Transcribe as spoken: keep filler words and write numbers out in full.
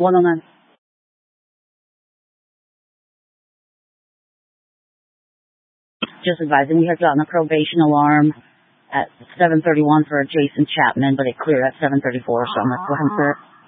one oh nine. Just advising, we had gotten a probation alarm at seven thirty-one for Jason Chapman, but it cleared at seven thirty-four, so I'm going to go ahead and clear it.